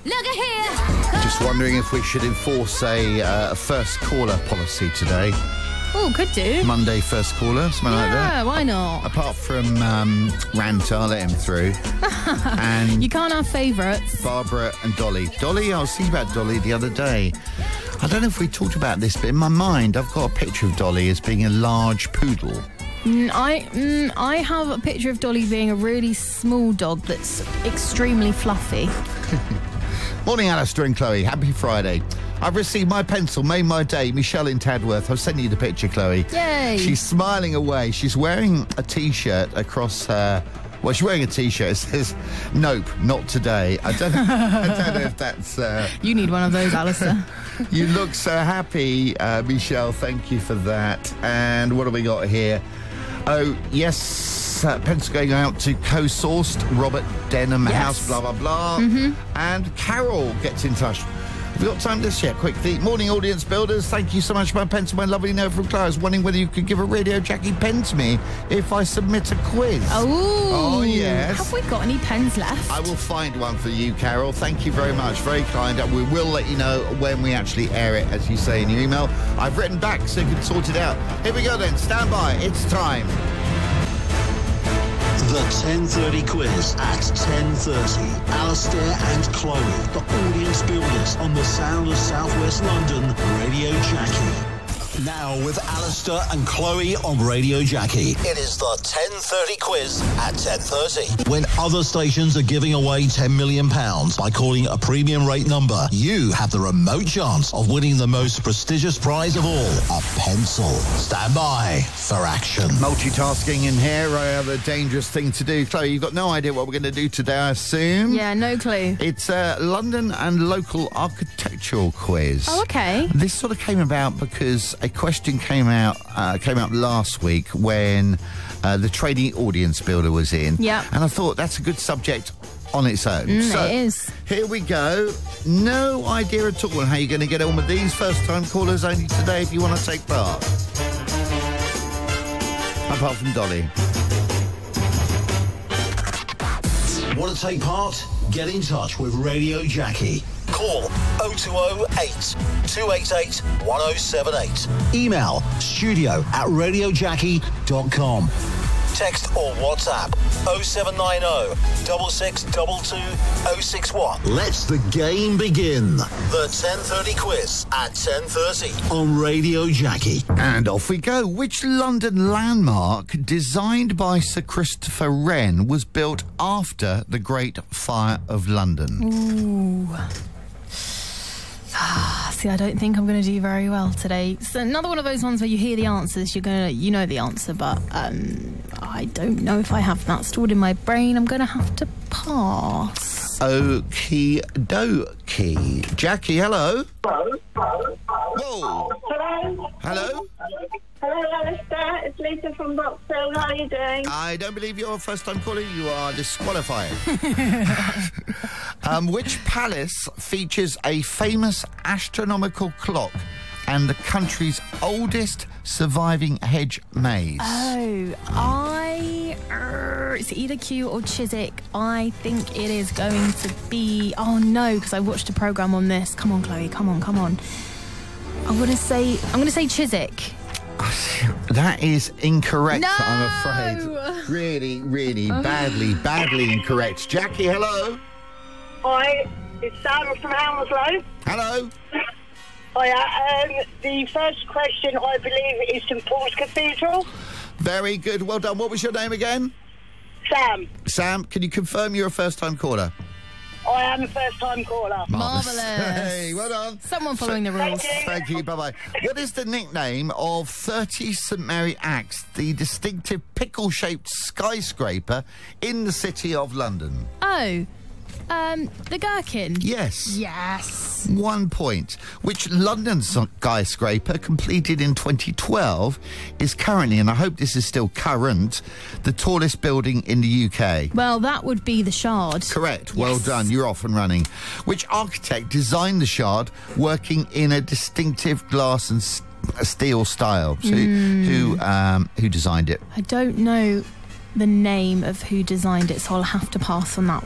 Look at here. Just wondering if we should enforce a first caller policy today. Oh, could do. Monday first caller, something like that. Yeah, why not? Apart from Ranta, I'll let him through. And You can't have favourites. Barbara and Dolly. Dolly, I was thinking about Dolly the other day. I don't know if we talked about this, but in my mind, I've got a picture of Dolly as being a large poodle. I have a picture of Dolly being a really small dog that's extremely fluffy. Morning, Alistair and Chloe. Happy Friday. I've received my pencil, made my day. Michelle in Tadworth. I've sent you the picture, Chloe. Yay. She's smiling away. She's wearing a T-shirt across her... Well, she's wearing a T-shirt. It says, "Nope, not today." I don't know if that's... You need one of those, Alistair. You look so happy, Michelle. Thank you for that. And what have we got here? Oh, yes, pencil going out to co-sourced Robert Denham Yes. House, blah, blah, blah. And Carol gets in touch. Have we got time to this yet? Quickly. Morning, audience builders. Thank you so much for my pencil. My lovely note from Claire. I was wondering whether you could give a Radio Jackie pen to me if I submit a quiz. Oh, yes. Have we got any pens left? I will find one for you, Carol. Thank you very much. Very kind. And we will let you know when we actually air it, as you say in your email. I've written back so you can sort it out. Here we go then. Stand by. It's time. The 10:30 quiz at 10:30. Alistair and Chloe, the audience builders on the sound of Southwest London, Radio Jackie. Now with Alistair and Chloe on Radio Jackie. It is the 10:30 quiz at 10:30. When other stations are giving away £10 million by calling a premium rate number, you have the remote chance of winning the most prestigious prize of all, a pencil. Stand by for action. Multitasking in here, rather dangerous thing to do. Chloe, you've got no idea what we're going to do today, I assume? Yeah, no clue. It's a London and local architectural quiz. Oh, okay. This sort of came about because a question came up last week when the trading audience builder was in. Yeah. And I thought that's a good subject on its own. So, it is. here we go. No idea at all on how you're going to get on with these. First-time callers only today if you want to take part. Apart from Dolly. Want to take part? Get in touch with Radio Jackie. Call 0208 288 1078. Email studio@radiojackie.com. Text or WhatsApp 0790 6622 061. Let's the game begin. The 10:30 quiz at 10:30 on Radio Jackie. And off we go. Which London landmark, designed by Sir Christopher Wren, was built after the Great Fire of London? Ooh. See, I don't think I'm going to do very well today. It's another one of those ones where you hear the answers, you know the answer, but I don't know if I have that stored in my brain. I'm going to have to pass. Okie dokie. Jackie, hello. Hello. Whoa. Hello. Hello. Hello, Alistair. It's Lisa from Boxhill. How are you doing? I don't believe you're a first-time caller. You are disqualified. Which palace features a famous astronomical clock and the country's oldest surviving hedge maze? It's either Kew or Chiswick. I think it is going to be... Oh, no, because I watched a programme on this. Come on, Chloe, come on. I'm going to say Chiswick. That is incorrect, No! I'm afraid. Really, really badly incorrect. Jackie, hello. Hi, it's Sam from Hounslow. Hello. Hiya. The first question, I believe, is St Paul's Cathedral. Very good. Well done. What was your name again? Sam, Sam, can you confirm you're a first-time caller? I am a first-time caller. Marvellous. Hey, well done. Someone following the rules. Thank you. Bye-bye. What is the nickname of 30 St Mary Axe, the distinctive pickle-shaped skyscraper in the city of London? Oh, the Gherkin. Yes. Yes. 1 point. Which London skyscraper, completed in 2012, is currently, and I hope this is still current, the tallest building in the UK? Well, that would be the Shard. Correct. Well Yes. done. You're off and running. Which architect designed the Shard, working in a distinctive glass and steel style? So who designed it? I don't know the name of who designed it, so I'll have to pass on that